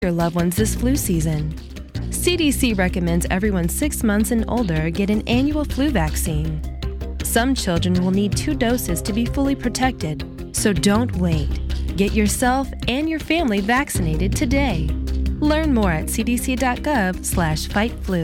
your loved ones this flu season. CDC recommends everyone 6 months and older get an annual flu vaccine. Some children will need 2 doses to be fully protected, so don't wait. Get yourself and your family vaccinated today. Learn more at cdc.gov/fightflu.